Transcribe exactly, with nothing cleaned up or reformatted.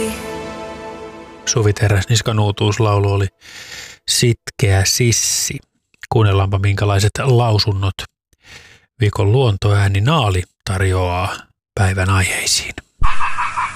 Suvi Teräsniskan uutuuslaulu oli Sitkeä sissi. Kuunnellaanpa minkälaiset lausunnot viikon luontoääni Naali tarjoaa päivän aiheisiin.